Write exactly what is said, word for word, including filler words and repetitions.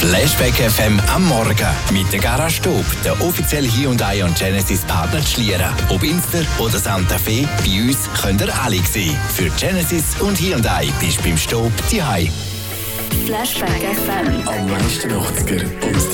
Flashback F M am Morgen mit der Garage Stob, der offizielle Hyundai und Genesis Partner zu Schlieren. Ob Inster oder Santa Fe, bei uns könnt ihr alle sehen. Für Genesis und Hyundai bist du beim Stob zu Hause. Flashback F M. Am meisten achtziger und